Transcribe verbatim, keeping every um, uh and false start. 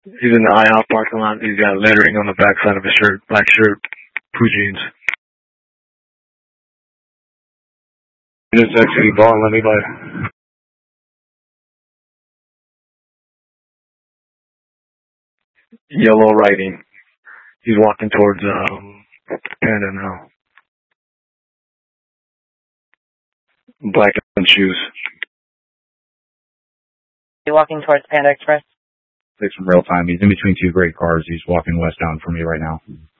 He's in the I hop parking lot. He's got lettering on the backside of his shirt, black shirt, blue jeans. Just actually ball and let me by. Yellow writing. He's walking towards um Panda now. Black shoes. You walking towards Panda Express? Takes some real time. He's in between two great cars. He's walking westbound for me right now.